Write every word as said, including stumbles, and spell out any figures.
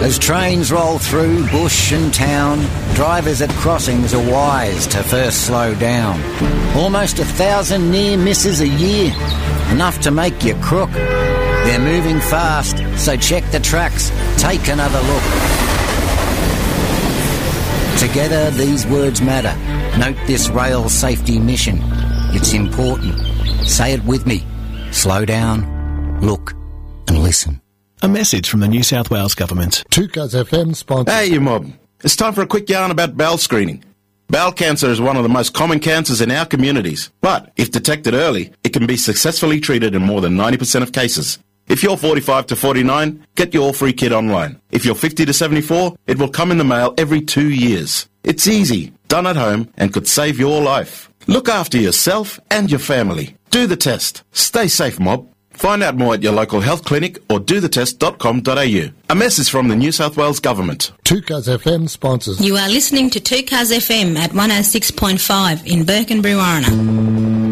As trains roll through bush and town, drivers at crossings are wise to first slow down. Almost a thousand near misses a year, enough to make you crook. They're moving fast, so check the tracks, take another look. Together these words matter. Note this rail safety mission. It's important. Say it with me. Slow down, look and listen. A message from the New South Wales Government. two Cuz F M sponsors. Hey, you mob. It's time for a quick yarn about bowel screening. Bowel cancer is one of the most common cancers in our communities. But if detected early, it can be successfully treated in more than ninety percent of cases. If you're forty-five to forty-nine, get your free kit online. If you're fifty to seventy-four, it will come in the mail every two years. It's easy, done at home, and could save your life. Look after yourself and your family. Do the test. Stay safe, mob. Find out more at your local health clinic or do the test dot com dot a u. A message from the New South Wales Government. two Cuz F M sponsors. You are listening to two Cuz F M at one oh six point five in Burke and Brewarrina.